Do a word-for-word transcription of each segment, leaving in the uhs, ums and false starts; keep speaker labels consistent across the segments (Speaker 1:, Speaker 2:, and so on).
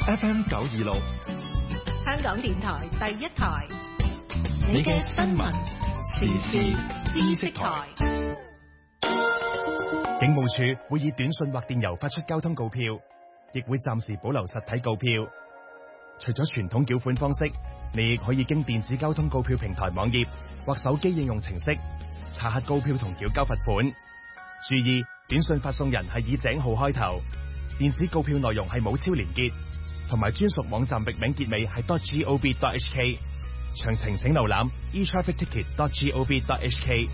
Speaker 1: F M 九二六，
Speaker 2: 香港電台第一台，
Speaker 1: 你嘅新聞時事知識台。
Speaker 3: 警務處會以短信或電郵發出交通告票，亦會暫時保留實體告票。除咗傳統繳款方式，你亦可以經電子交通告票平台網頁或手機應用程式查核告票同繳交罰款。注意，短信發送人係以井號開頭，電子告票內容係冇超連結，同埋專屬網站域名結尾係 .gov.hk。詳情請瀏覽 e traffic ticket dot gov dot h k。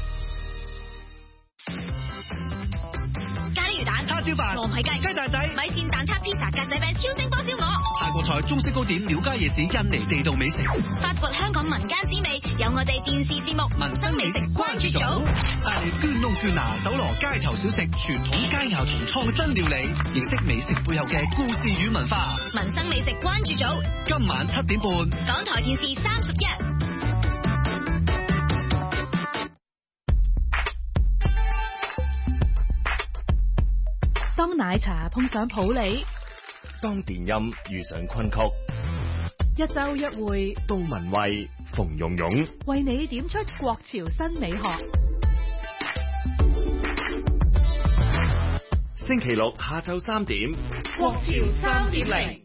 Speaker 4: 咖喱魚蛋、叉燒飯、鵝皮雞、雞蛋仔、米線蛋撻、披薩、格仔餅、超星波燒鵝、
Speaker 5: 泰國菜、中式糕點、廟街夜市、印尼地道美食，
Speaker 4: 發掘香港民間滋味，有我哋電視節目《民生美食關注組》，
Speaker 5: 帶你捐窿捐罅，搜羅街頭小食、傳統佳肴同創新料理，認識美食背後嘅故事與文化。
Speaker 4: 民生美食關注組，
Speaker 5: 今晚七點半，
Speaker 4: 港台電視三十一。
Speaker 2: 當奶茶碰上普洱，
Speaker 1: 當電音遇上昆曲，
Speaker 2: 一周一會，
Speaker 1: 杜文蔚、馮蓉蓉
Speaker 2: 為你點出國潮新美學。
Speaker 1: 星期六下晝三點，
Speaker 2: 國潮三點零。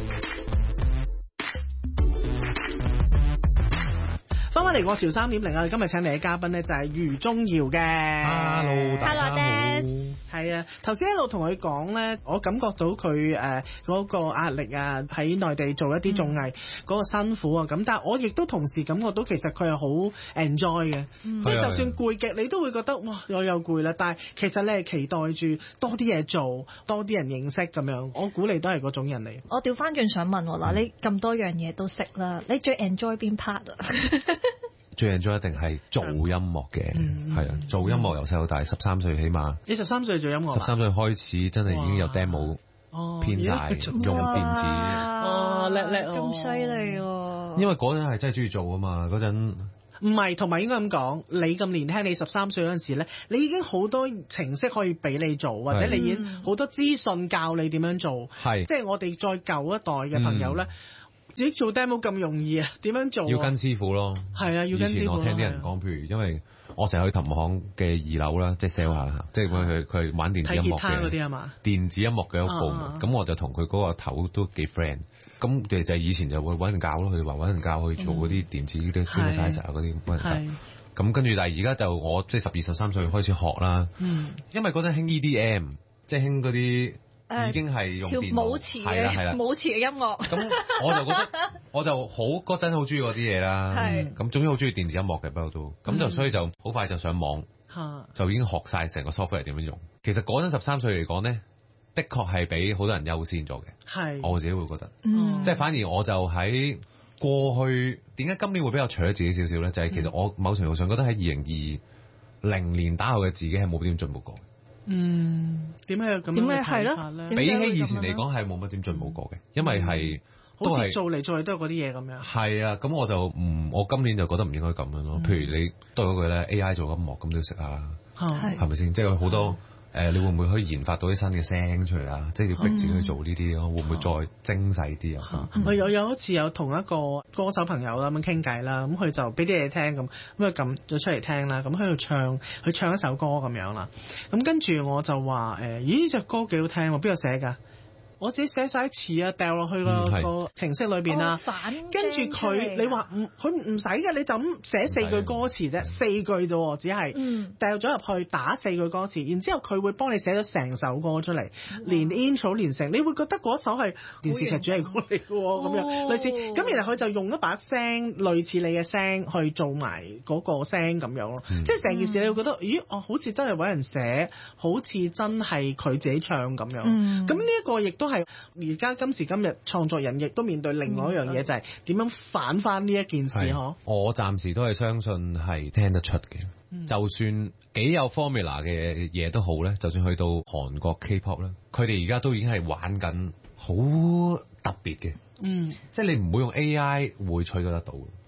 Speaker 6: 翻返嚟國潮三點零啊！今日請嚟嘅嘉賓咧就係余宗耀嘅。
Speaker 7: Hello， 大家好。
Speaker 6: 係啊，頭先一路同佢講咧，我感覺到佢誒嗰個壓力啊，喺內地做一啲綜藝嗰個辛苦啊，咁但係我亦都同時感覺到其實佢係好 enjoy 嘅，
Speaker 7: 嗯、
Speaker 6: 即係就算攰極，你都會覺得哇，我又攰啦，但係其實你係期待住多啲嘢做，多啲人認識咁樣。我估你都係嗰種人嚟。
Speaker 7: 我調翻轉想問嗱，你咁多樣嘢都識啦，你最 enjoy 邊 part 啊？
Speaker 8: 最 enjoy 一定係做音樂嘅，係啊、嗯，做音樂由細到大，十三歲起碼。
Speaker 6: 你十三歲做音樂？
Speaker 8: 十三歲開始真係已經有 demo 編晒，用電子。
Speaker 6: 哦，叻叻
Speaker 7: 咁犀利喎！
Speaker 8: 因為嗰陣係真係中意做啊嘛，嗰陣。
Speaker 6: 唔係，同埋應該咁講，你咁年輕，你十三歲嗰陣時咧，你已經好多程式可以俾你做，或者你已經好多資訊教你點樣做。係，即係我哋再舊一代嘅朋友咧。嗯自己做 demo 咁容易啊？點樣做啊？
Speaker 8: 要跟師傅咯。
Speaker 6: 係啊，要跟師傅。以前
Speaker 8: 我聽啲人講，譬如因為我成日去琴行嘅二樓啦，即係 sell 下啦，即係佢佢玩電子音樂嘅。
Speaker 6: 嗰啲啊嘛？
Speaker 8: 電子音樂嘅一個部門，咁、啊、我就同佢嗰個頭都幾 friend。咁其實就係以前就會揾人教咯，佢哋話揾人教去做嗰啲電子啲 synthesizer 嗰啲揾人教。咁跟住，但係而家就我即係十二十三歲開始學啦。嗯。因為嗰陣興 E D M， 即係興嗰啲。已經係用電腦
Speaker 7: 舞池嘅舞池嘅音樂。咁
Speaker 8: 我就覺得我就好嗰陣好中意嗰啲嘢啦。係。咁總之好中意電子音樂嘅不嬲都。咁就所以就好快就上網，嗯、就已經學晒成個 software 點樣用。其實嗰陣十三歲嚟講咧，的確係比好多人優先咗嘅。係。我自己會覺得。嗯。即係反而我就喺過去點解今年會比較除咗自己少少咧？就係、是、其實我某程度上覺得喺二零二零年打後嘅自己係冇點進步過。
Speaker 6: 嗯，點解有咁樣嘅睇法咧？
Speaker 8: 比起以前嚟講係冇乜點進步過嘅，嗯、因為係都係
Speaker 6: 做嚟做去都係嗰啲嘢咁樣。
Speaker 8: 係啊，咁我就唔，我今年就覺得唔應該咁樣咯。嗯、譬如你都係嗰句咧 ，A I 做音樂咁都要識啊，係咪先？即係好多誒、呃，你會唔會可以研發到啲新嘅聲出嚟啊？即係要逼自己去做呢啲咯，嗯、會唔會再精細啲啊？
Speaker 6: 我有有一次有同一個歌手朋友啦咁傾偈啦，咁佢就俾啲嘢聽咁，咁佢撳咗出嚟聽啦，咁喺度唱，佢唱一首歌咁樣啦，咁跟住我就話誒、欸，咦呢隻歌幾好聽喎，邊個寫㗎？我自己寫晒詞啊，掉落去個個程式裏邊啊，跟住佢你話唔佢唔使嘅，你就咁寫四句歌詞啫，四句啫喎，只係掉咗入去打四句歌詞，然之後佢會幫你寫咗成首歌出嚟，連 intro 連成，你會覺得嗰首係電視劇主題曲嚟嘅喎，咁樣類似，咁然後佢就用一把聲類似你嘅聲去做埋嗰個聲咁樣咯，即係成件事你會覺得咦哦，好似真係揾人寫，好似真係佢自己唱咁樣，咁呢一個亦都。都係而家今時今日創作人亦都面對另外一樣嘢，就係點樣反翻呢一件事嗬？
Speaker 8: 我暫時都係相信係聽得出嘅，嗯、就算幾有 formula 嘅嘢都好咧，就算去到韓國 K-pop 咧，佢哋而家都已經係玩緊好特別嘅，嗯，即係你唔會用 A I 會取得得到。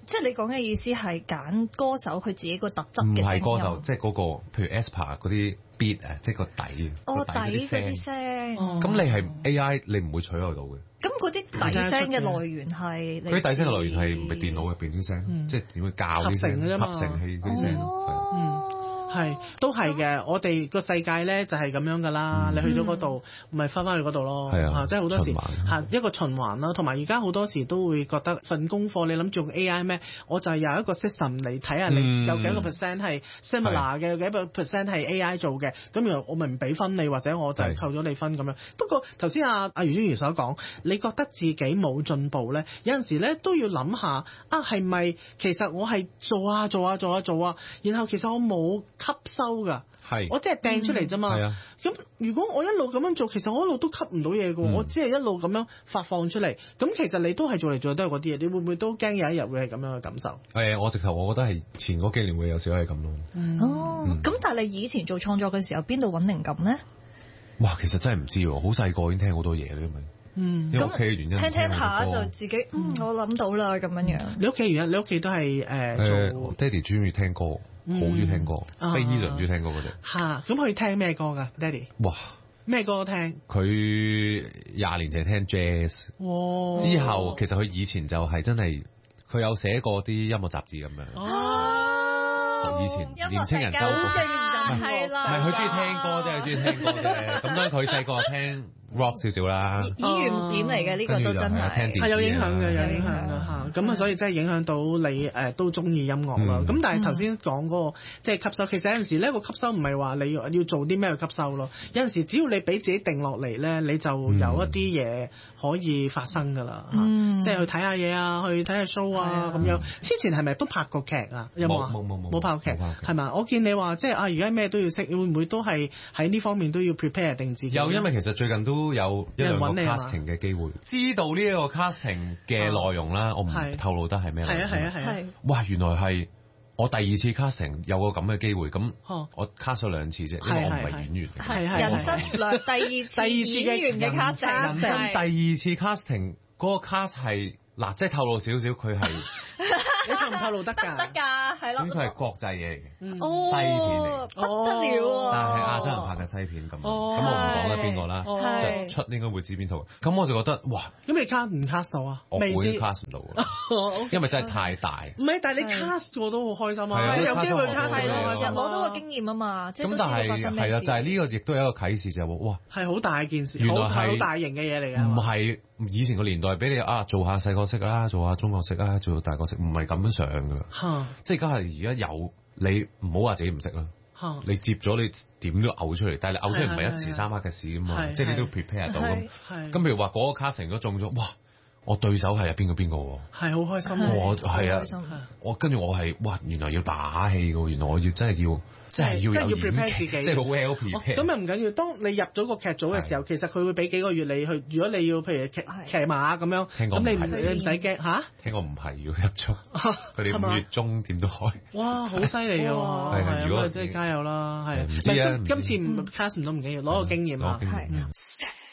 Speaker 7: 即係你講嘅意思係揀歌手佢自己個特質嘅聲音。唔係
Speaker 8: 歌手，即係嗰個，譬如 aespa 嗰啲 beat 啊，即係個底。
Speaker 7: 哦，底嗰啲聲。
Speaker 8: 咁你係 A I， 你唔會取代到嘅。
Speaker 7: 咁嗰啲底聲嘅來源係？
Speaker 8: 嗰啲底聲嘅來源係唔係電腦入邊啲聲？即係點樣教啲聲？合成器嗰啲聲。
Speaker 6: 嗯。係，都係嘅。我哋個世界咧就係咁樣噶啦。嗯、你去咗嗰度，咪翻返去嗰度咯。係啊，即係好多時嚇一個循環啦。同埋而家好多時都會覺得份功課，你諗住用 A I 咩？我就係有一個 system 嚟睇下你有幾個 percent 係 similar 嘅，有幾個 percent 係 A I 做嘅。咁然後我咪唔俾分你，或者我就扣咗你分咁樣。不過頭先阿阿余專員所講，你覺得自己冇進步咧，有陣時咧都要諗下啊，係咪其實我係做啊做啊做啊做啊，然後其實我冇吸收㗎，係我即係掟出嚟啫嘛。咁、嗯、如果我一路咁樣做，其實我一路都吸唔到嘢㗎、嗯。我只係一路咁樣發放出嚟。咁其實你都係做嚟做去都係嗰啲嘢。你會唔會都驚有一日會係咁樣嘅感受？誒、
Speaker 8: 欸，我直頭我覺得係前嗰幾年會有少係咁咯。
Speaker 7: 嗯、哦，咁、嗯、但係你以前做創作嘅時候，邊度揾靈感咧？
Speaker 8: 哇，其實真係唔知喎。好細個已經聽好多嘢啦，因為嗯，因為屋企嘅原因，
Speaker 7: 聽聽下就自己嗯，我諗到啦咁樣樣。
Speaker 6: 你屋企原因，你屋企都係誒、呃、做。
Speaker 8: 我爹哋中意聽歌。好中意聽歌，非常中意聽歌嗰隻。
Speaker 6: 嚇，咁佢聽咩歌㗎，爹哋？
Speaker 8: 哇，咩
Speaker 6: 歌都聽？
Speaker 8: 佢廿年前聽 jazz，哇！之後其實佢以前就係真係，佢有寫過啲音樂雜誌咁樣。哦，以前年青人周報
Speaker 7: 係啦，
Speaker 8: 唔係佢中意聽歌啫，佢中意聽歌啫。咁咧佢細個聽 rock 少少啦。
Speaker 7: 演員點嚟嘅呢個都真係
Speaker 6: 係有影響嘅，有影響嘅嚇。咁啊，所以真係影響到你誒都中意音樂啦。咁、嗯、但係頭先講嗰個即係吸收，其實有陣時呢個吸收唔係話你要要做啲咩去吸收咯。有陣時只要你俾自己定落嚟咧，你就有一啲嘢可以發生㗎啦、嗯。即係去睇下嘢啊，去睇下 show 啊咁樣。之前係咪都拍過劇啊？有冇啊？冇冇冇冇拍過劇係嘛？我見你話即係啊，而家咩都要識，會唔會都係喺呢方面都要 prepare 定自己？
Speaker 8: 有，因為其實最近都有一兩個 casting 嘅機會，知道呢一個 casting 嘅內容啦。我唔透露得係咩？
Speaker 6: 係啊係啊係啊！
Speaker 8: 哇，原來係我第二次 casting 有個咁嘅機會，咁我 cast 咗兩次啫，因為我唔係演員。
Speaker 7: 係係人生兩第二次演員嘅 casting，
Speaker 8: 人生第二次 casting 嗰個 cast 係。嗱，即係透露少少，佢係
Speaker 6: 你透唔透露得㗎？
Speaker 7: 得㗎，係咯。
Speaker 8: 咁佢係國際嘢嚟嘅，
Speaker 7: 嗯、
Speaker 8: 西片嚟，
Speaker 7: 不得了啊！
Speaker 8: 但係亞洲人拍嘅西片咁，咁、哦、我唔講得邊個啦，就出應該會知邊套。咁我就覺得哇！
Speaker 6: 咁你 cast 唔 cast 到啊？
Speaker 8: 我會 cast 唔到㗎，因為真係太大。
Speaker 6: 唔係，但係你 cast 我都好開心啊！有機會 cast 到啊，
Speaker 7: 攞到個經驗啊嘛。
Speaker 8: 咁但係係啊，就係呢個亦都有一個啟示，就係話哇，
Speaker 6: 係好大件事，
Speaker 8: 原來係
Speaker 6: 好大型嘅嘢嚟㗎。
Speaker 8: 唔係以前個年代俾你啊，做下細角色啦，做下中角色啦，做大角色，唔係咁樣上㗎。即係而家係而家有你唔好話自己唔識啦。你接咗你點都嘔出嚟，但係你嘔出嚟唔係一時三刻嘅事㗎嘛，即係你都 prepare 到咁。咁譬如話嗰個 casting 都中咗，哇！我對手係邊個邊個喎？
Speaker 6: 係好開心。
Speaker 8: 我係啊，我跟住我係哇，原來要打戲㗎，原來我要真係要。即係要有演技，即係好 well prepare。
Speaker 6: 咁又唔緊要。當你入咗個劇組嘅時候，其實佢會俾幾個月你去。如果你要譬如騎騎馬咁樣，咁你唔你唔使驚嚇。聽講唔係要入組，佢哋五月中點都開。哇！好犀利㗎喎，係如果即係加油啦，係。唔知啊，今次唔 cast 唔到唔緊要，攞個經驗啊。係。